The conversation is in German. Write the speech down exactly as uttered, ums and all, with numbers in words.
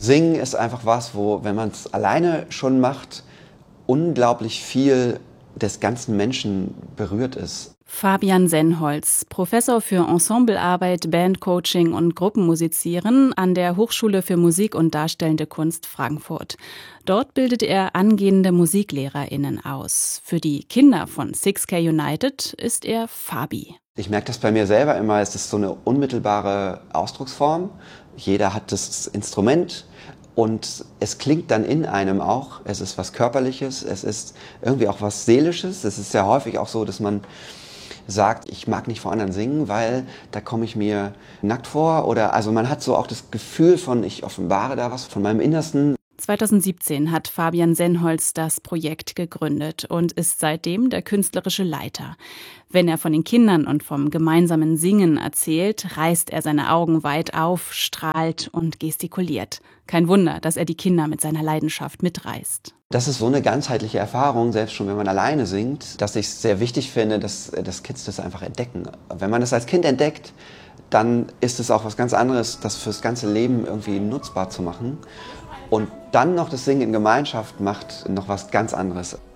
Singen ist einfach was, wo, wenn man es alleine schon macht, unglaublich viel des ganzen Menschen berührt ist. Fabian Sennholz, Professor für Ensemblearbeit, Bandcoaching und Gruppenmusizieren an der Hochschule für Musik und Darstellende Kunst Frankfurt. Dort bildet er angehende MusiklehrerInnen aus. Für die Kinder von six K United ist er Fabi. Ich merke das bei mir selber immer, es ist so eine unmittelbare Ausdrucksform. Jeder hat das Instrument und es klingt dann in einem auch. Es ist was Körperliches, es ist irgendwie auch was Seelisches. Es ist sehr häufig auch so, dass man sagt, ich mag nicht vor anderen singen, weil da komme ich mir nackt vor. Oder also man hat so auch das Gefühl von, ich offenbare da was von meinem Innersten. zweitausendsiebzehn hat Fabian Sennholz das Projekt gegründet und ist seitdem der künstlerische Leiter. Wenn er von den Kindern und vom gemeinsamen Singen erzählt, reißt er seine Augen weit auf, strahlt und gestikuliert. Kein Wunder, dass er die Kinder mit seiner Leidenschaft mitreißt. Das ist so eine ganzheitliche Erfahrung, selbst schon wenn man alleine singt, dass ich es sehr wichtig finde, dass, dass Kids das einfach entdecken. Wenn man das als Kind entdeckt, dann ist es auch was ganz anderes, das fürs ganze Leben irgendwie nutzbar zu machen. Und dann noch das Singen in Gemeinschaft macht noch was ganz anderes.